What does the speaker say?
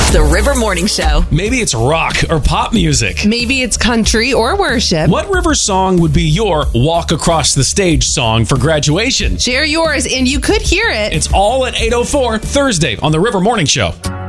The River Morning Show. Maybe it's rock or pop music. Maybe it's country or worship. What River song would be your walk across the stage song for graduation? Share yours, and you could hear it. It's all at 8:04 Thursday on The River Morning Show.